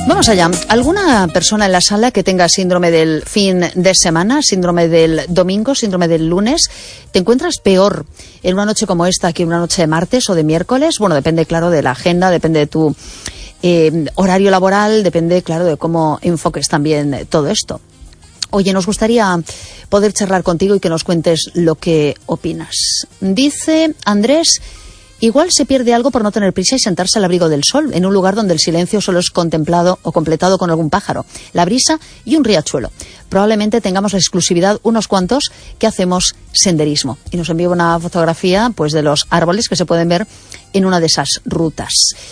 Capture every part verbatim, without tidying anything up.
Vamos allá. ¿Alguna persona en la sala que tenga síndrome del fin de semana, síndrome del domingo, síndrome del lunes? ¿Te encuentras peor en una noche como esta que en una noche de martes o de miércoles? Bueno, depende, claro, de la agenda, depende de tu eh, horario laboral, depende, claro, de cómo enfoques también todo esto. Oye, nos gustaría poder charlar contigo y que nos cuentes lo que opinas. Dice Andrés: igual se pierde algo por no tener prisa y sentarse al abrigo del sol, en un lugar donde el silencio solo es contemplado o completado con algún pájaro, la brisa y un riachuelo. Probablemente tengamos la exclusividad unos cuantos que hacemos senderismo. Y nos envía una fotografía, pues, de los árboles que se pueden ver en una de esas rutas.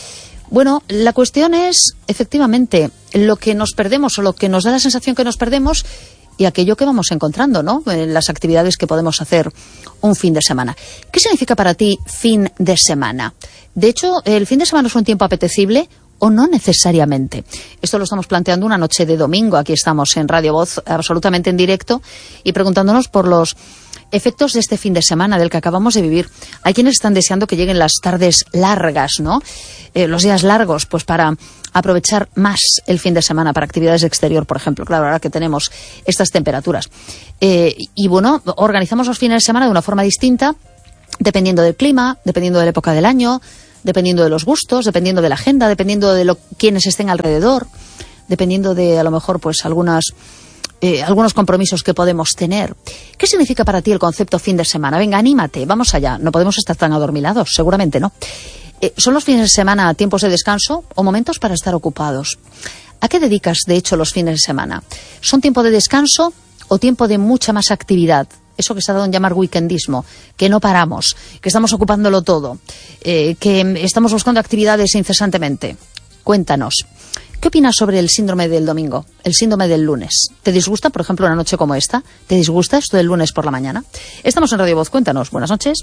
Bueno, la cuestión es, efectivamente, lo que nos perdemos o lo que nos da la sensación que nos perdemos y aquello que vamos encontrando, ¿no?, en las actividades que podemos hacer un fin de semana. ¿Qué significa para ti fin de semana? De hecho, ¿el fin de semana es un tiempo apetecible o no necesariamente? Esto lo estamos planteando una noche de domingo. Aquí estamos en Radio Voz, absolutamente en directo, y preguntándonos por los efectos de este fin de semana del que acabamos de vivir. Hay quienes están deseando que lleguen las tardes largas, ¿no?, eh, los días largos, pues para aprovechar más el fin de semana para actividades de exterior, por ejemplo. Claro, ahora que tenemos estas temperaturas. Eh, y bueno, organizamos los fines de semana de una forma distinta, dependiendo del clima, dependiendo de la época del año, dependiendo de los gustos, dependiendo de la agenda, dependiendo de lo, quienes estén alrededor, dependiendo de, a lo mejor, pues algunas... Eh, algunos compromisos que podemos tener. ¿Qué significa para ti el concepto fin de semana? Venga, anímate, vamos allá. No podemos estar tan adormilados, seguramente no. Eh, ¿Son los fines de semana tiempos de descanso o momentos para estar ocupados? ¿A qué dedicas, de hecho, los fines de semana? ¿Son tiempo de descanso o tiempo de mucha más actividad? Eso que se ha dado en llamar weekendismo, que no paramos, que estamos ocupándolo todo, eh, que estamos buscando actividades incesantemente. Cuéntanos. ¿Qué opinas sobre el síndrome del domingo, el síndrome del lunes? ¿Te disgusta, por ejemplo, una noche como esta? ¿Te disgusta esto del lunes por la mañana? Estamos en Radio Voz, cuéntanos. Buenas noches.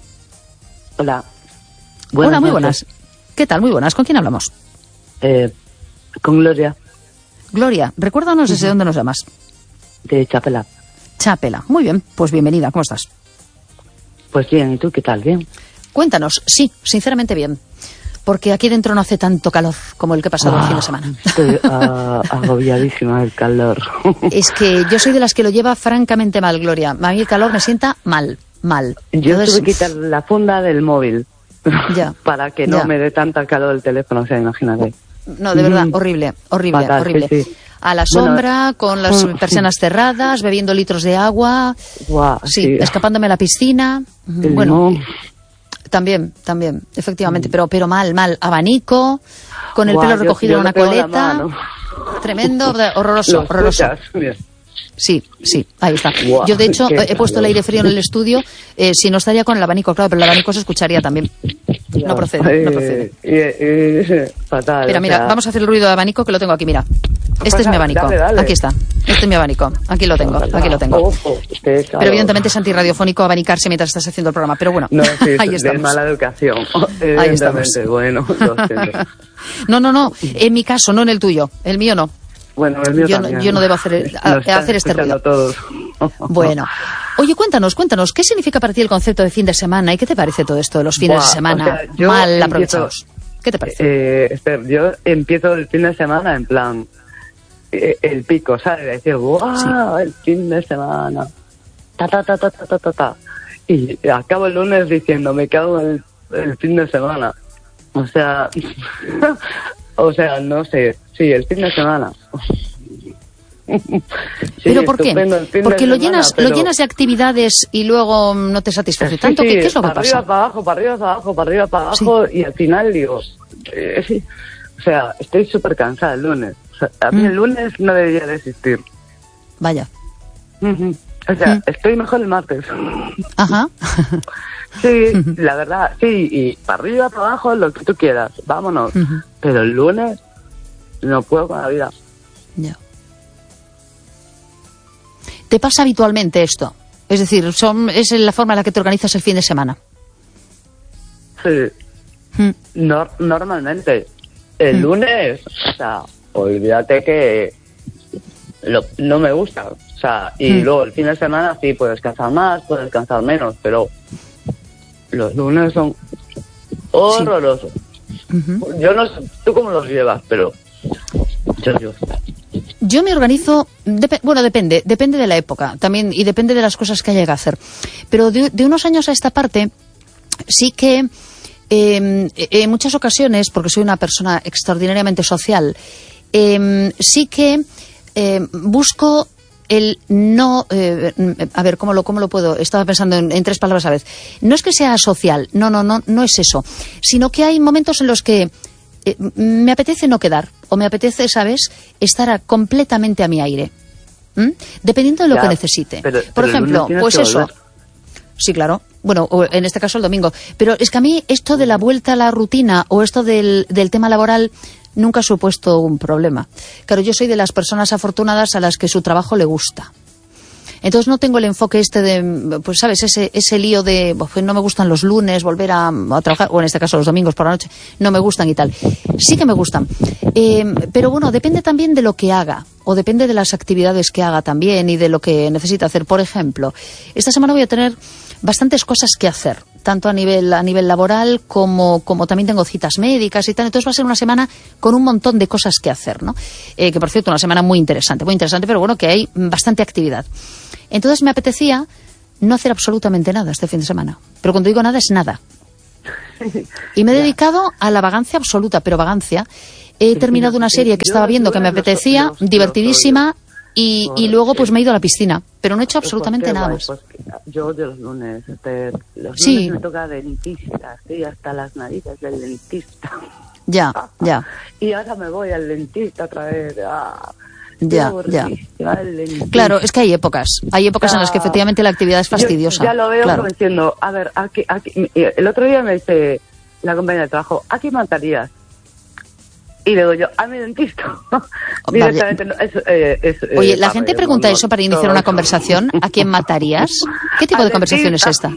Hola. Buenas Hola, muy buenas. ¿Qué tal? Muy buenas. ¿Con quién hablamos? Eh, con Gloria. Gloria, recuérdanos desde uh-huh. dónde nos llamas. De Chapela. Chapela. Muy bien, pues bienvenida. ¿Cómo estás? Pues bien, ¿y tú qué tal? ¿Bien? Cuéntanos. Sí, sinceramente bien. Porque aquí dentro no hace tanto calor como el que he pasado ah, el fin de semana. Estoy uh, agobiadísima del calor. Es que yo soy de las que lo lleva francamente mal, Gloria. A mí el calor me sienta mal, mal. Yo Entonces... tuve que quitar la funda del móvil ya, para que no ya. me dé tanta calor el teléfono, o sea, imagínate. No, de verdad, mm. horrible, horrible, Fatal, horrible. Sí, sí. A la sombra, bueno, con las persianas cerradas, bebiendo litros de agua, wow, sí, sí, escapándome a la piscina. El bueno... no. También, también, efectivamente, pero pero mal, mal. Abanico, con el Guau, pelo recogido yo, yo en una coleta. Tremendo, horroroso, horroroso. Sí, sí, ahí está. Guau, yo, de hecho, he calor. puesto el aire frío en el estudio. Eh, si no estaría con el abanico, claro, pero el abanico se escucharía también. Ya. No procede, no procede. Eh, eh, eh, fatal. Mira, mira, o sea... vamos a hacer el ruido de abanico, que lo tengo aquí, mira. Este Pasa, es mi abanico. dale, dale. Aquí está. Este es mi abanico. Aquí lo tengo. Aquí lo tengo. Pero evidentemente es antirradiofónico abanicarse mientras estás haciendo el programa. Pero bueno, no, sí, ahí estamos. De mala educación. Ahí estamos. Bueno, lo siento. No, no, no. En mi caso, no en el tuyo. El mío no. Bueno, el mío yo, también. No, yo no debo hacer, a, hacer este ruido. Todos. Bueno. Oye, cuéntanos, cuéntanos. ¿Qué significa para ti el concepto de fin de semana? ¿Y qué te parece todo esto de los fines Buah, de semana o sea, mal empiezo, aprovechados? ¿Qué te parece? Eh, Esther, yo empiezo el fin de semana en plan... el pico, ¿sabes? Decir, ¡guau! Sí. El fin de semana. Ta, ta, ta, ta, ta, ta, ta, ta. Y acabo el lunes diciendo, me cago en el, el fin de semana. O sea, o sea, no sé. Sí, el fin de semana. Sí, ¿pero por qué? Porque lo, semana, llenas, pero... lo llenas de actividades y luego no te satisface sí, tanto. Sí, ¿Qué, ¿Qué es lo que para pasa? Arriba, para abajo, para arriba, para abajo, para arriba, para abajo. Sí. Y al final digo, eh, sí. O sea, estoy súper cansada el lunes. O sea, a mí mm. el lunes no debería de existir. Vaya. Uh-huh. O sea, mm. estoy mejor el martes. Ajá. Sí, la verdad, sí. Y para arriba, para abajo, lo que tú quieras. Vámonos. Uh-huh. Pero el lunes no puedo con la vida. Ya. ¿Te pasa habitualmente esto? Es decir, son, ¿es la forma en la que te organizas el fin de semana? Sí. Mm. No, normalmente. El mm. lunes, o sea, olvídate que lo, no me gusta. O sea, y mm. luego el fin de semana sí, puedes descansar más, puedes descansar menos, pero los lunes son horrorosos. Sí. Uh-huh. Yo no sé tú cómo los llevas, pero Yo, yo. Yo me organizo, dep- bueno, depende, depende de la época también y depende de las cosas que haya que hacer. Pero de, de unos años a esta parte, sí que eh, en muchas ocasiones, porque soy una persona extraordinariamente social, eh, sí que eh, busco el no... Eh, a ver, ¿cómo lo, cómo lo puedo? Estaba pensando en, en tres palabras a la vez. No es que sea social, no, no, no, no es eso. Sino que hay momentos en los que eh, me apetece no quedar, o me apetece, ¿sabes?, estar a, completamente a mi aire. ¿Mm? Dependiendo de lo ya, que necesite. Pero, Por pero ejemplo, pues eso... Sí, claro. Bueno, o en este caso el domingo. Pero es que a mí esto de la vuelta a la rutina o esto del, del tema laboral nunca ha supuesto un problema. Claro, yo soy de las personas afortunadas a las que su trabajo le gusta. Entonces no tengo el enfoque este de, pues sabes, ese ese lío de, pues no me gustan los lunes, volver a, a trabajar, o en este caso los domingos por la noche, no me gustan y tal. Sí que me gustan. Eh, pero bueno, depende también de lo que haga, o depende de las actividades que haga también y de lo que necesita hacer. Por ejemplo, esta semana voy a tener bastantes cosas que hacer, tanto a nivel a nivel laboral como, como también tengo citas médicas y tal. Entonces va a ser una semana con un montón de cosas que hacer, ¿no? Eh, que por cierto, una semana muy interesante, muy interesante, pero bueno, que hay bastante actividad. Entonces me apetecía no hacer absolutamente nada este fin de semana. Pero cuando digo nada, es nada. Y me he dedicado a la vagancia absoluta, pero vagancia. He terminado una serie que estaba viendo que me apetecía, divertidísima, y, y luego pues me he ido a la piscina. Pero no he hecho absolutamente nada más. Pues, yo odio los lunes. Este, los sí. lunes me toca dentista, sí, hasta las narices del dentista. Ya, ya. Y ahora me voy al dentista otra vez. Ah. Ya, ya. Claro, es que hay épocas. Hay épocas ah, en las que efectivamente la actividad es fastidiosa. Yo ya lo veo claro. como diciendo, a ver, aquí, aquí, el otro día me dice la compañera de trabajo, ¿a quién matarías? Y le digo yo, a mi dentista. Directamente, no, es, eh, es, Oye, eh, la gente pregunta eso para iniciar una conversación. ¿A quién matarías? ¿Qué tipo de conversación es esta?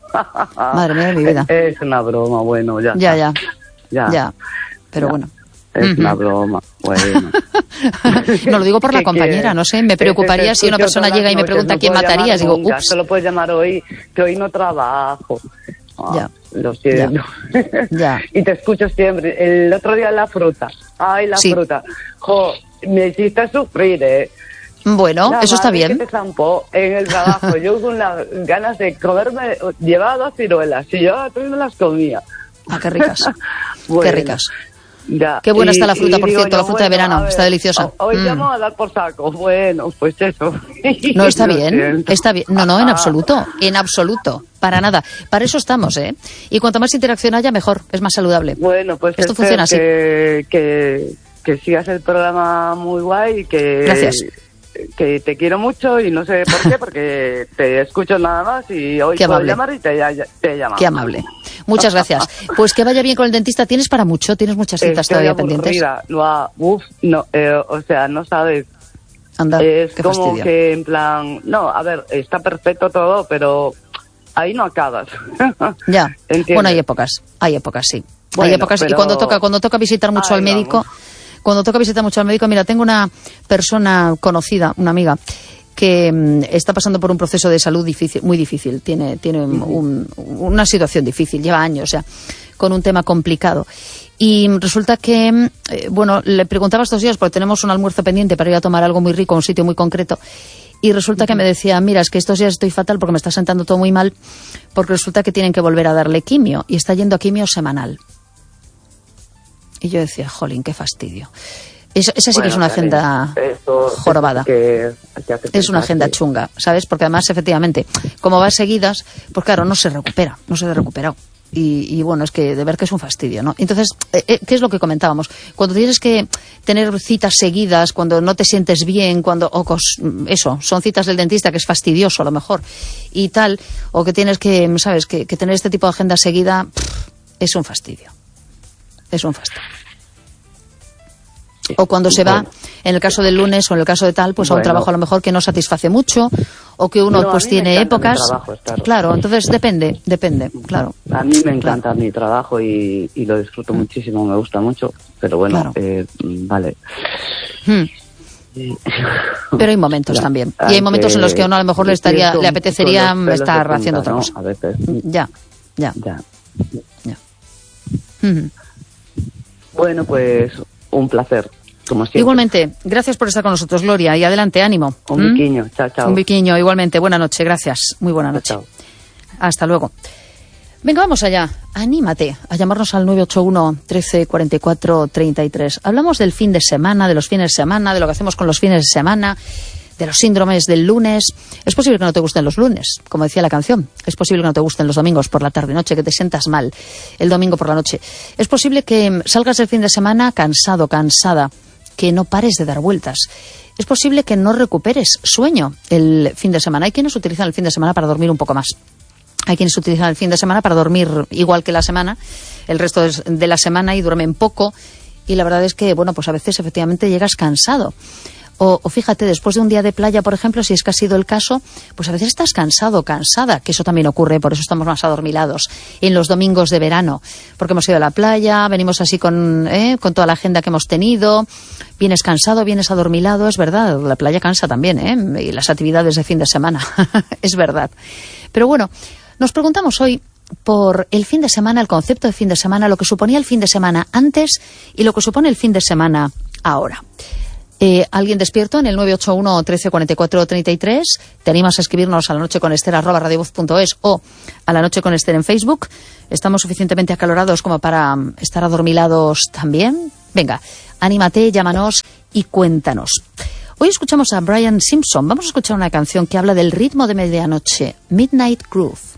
Madre mía de mi vida. Es una broma, bueno, ya. Ya, ya. Ya. ya. Pero ya. bueno. Es uh-huh. una broma, bueno. No lo digo por la compañera, no sé, me preocuparía si una persona llega y me pregunta no quién matarías. Digo, ups. Te lo puedes llamar hoy, que hoy no trabajo. Ah, ya. Lo siento. Ya. ya. Y te escucho siempre. El otro día la fruta. Ay, la sí. fruta. Jo, me hiciste sufrir, ¿eh? Bueno, la eso está bien. Que te zampó en el trabajo. Yo con las ganas de comerme, llevaba dos ciruelas y yo tres me las comía. Ah, qué ricas. Bueno. Qué ricas. Ya. Qué buena y, está la fruta, por digo, cierto, yo, la fruta bueno, de verano, ver, está deliciosa. Hoy mm. llamo a dar por saco. Bueno, pues eso. No, está bien, está bien. No, no, en absoluto, en absoluto, para nada. Para eso estamos, ¿eh? Y cuanto más interacción haya, mejor, es más saludable. Bueno, pues esto funciona así. Que, que, que sigas el programa muy guay y que... Gracias. Que te quiero mucho y no sé por qué, porque te escucho nada más y hoy Qué puedo amable. llamar y te, te llamo. Qué amable. Muchas gracias. Pues que vaya bien con el dentista. ¿Tienes para mucho? ¿Tienes muchas citas Estoy todavía aburrida. pendientes? No, uf, no, eh, o sea, no sabes. Anda, es qué como fastidio. Que en plan, no, a ver, está perfecto todo, pero ahí no acabas. Ya. ¿Entiendes? Bueno, hay épocas, hay épocas, sí. Bueno, hay épocas pero... y cuando toca, cuando toca visitar mucho Ay, al médico, vamos. cuando toca visitar mucho al médico, mira, tengo una persona conocida, una amiga, que mm, está pasando por un proceso de salud difícil, muy difícil, tiene, tiene un, un, una situación difícil, lleva años, o sea, con un tema complicado. Y resulta que, eh, bueno, le preguntaba estos días, porque tenemos un almuerzo pendiente para ir a tomar algo muy rico a un sitio muy concreto, y resulta que me decía, mira, es que estos días estoy fatal porque me está sentando todo muy mal, porque resulta que tienen que volver a darle quimio, y está yendo a quimio semanal. Y yo decía, jolín, qué fastidio. Esa, esa sí bueno, que es una agenda eso, jorobada. Eso que, que es una agenda chunga, ¿sabes? Porque además, efectivamente, como va seguidas, pues claro, no se recupera, no se ha recuperado. Y, y bueno, es que de ver que es un fastidio, ¿no? Entonces, eh, ¿qué es lo que comentábamos? Cuando tienes que tener citas seguidas, cuando no te sientes bien, cuando, o cos, eso, son citas del dentista que es fastidioso a lo mejor, y tal, o que tienes que, ¿sabes? Que, que tener este tipo de agenda seguida, pff, es un fastidio. Es un fastidio. O cuando se va, en el caso del lunes o en el caso de tal, pues bueno, a un trabajo a lo mejor que no satisface mucho o que uno no, pues tiene épocas. Trabajo, claro. claro, entonces depende, depende, claro. A mí me encanta claro. mi trabajo y, y lo disfruto mm. muchísimo, me gusta mucho, pero bueno, claro. eh, vale. Mm. Pero hay momentos ya, también. Y hay momentos en los que a uno a lo mejor le estaría, le apetecería estar haciendo otra cosa. ¿no? A veces. Ya, ya. ya. ya. Mm. Bueno, pues un placer. como siempre. Igualmente, gracias por estar con nosotros, Gloria, y adelante, ánimo. Un ¿Mm? biquiño, chao, chao. Un biquiño, igualmente, buena noche, gracias, muy buena noche. Chao. Hasta luego. Venga, vamos allá, anímate a llamarnos al nueve ocho uno, trece, cuarenta y cuatro, treinta y tres. Hablamos del fin de semana, de los fines de semana, de lo que hacemos con los fines de semana, de los síndromes del lunes. Es posible que no te gusten los lunes, como decía la canción. Es posible que no te gusten los domingos por la tarde-noche, que te sientas mal el domingo por la noche. Es posible que salgas del fin de semana cansado, cansada, que no pares de dar vueltas. Es posible que no recuperes sueño el fin de semana. Hay quienes utilizan el fin de semana para dormir un poco más. Hay quienes utilizan el fin de semana para dormir igual que la semana, el resto de la semana, y duermen poco. Y la verdad es que, bueno, pues a veces efectivamente llegas cansado. O, o fíjate, después de un día de playa, por ejemplo, si es que ha sido el caso, pues a veces estás cansado, cansada, que eso también ocurre, por eso estamos más adormilados en los domingos de verano, porque hemos ido a la playa, venimos así con, ¿eh? con toda la agenda que hemos tenido, vienes cansado, vienes adormilado, es verdad, la playa cansa también, ¿eh? Y las actividades de fin de semana, es verdad. Pero bueno, nos preguntamos hoy por el fin de semana, el concepto de fin de semana, lo que suponía el fin de semana antes y lo que supone el fin de semana ahora. Eh, ¿Alguien despierto en el nueve ocho uno, trece, cuarenta y cuatro, treinta y tres? ¿Te animas a escribirnos a la noche con Esther arroba radiovoz punto es o a la noche con Esther en Facebook? ¿Estamos suficientemente acalorados como para um, estar adormilados también? Venga, anímate, llámanos y cuéntanos. Hoy escuchamos a Brian Simpson. Vamos a escuchar una canción que habla del ritmo de medianoche, Midnight Groove.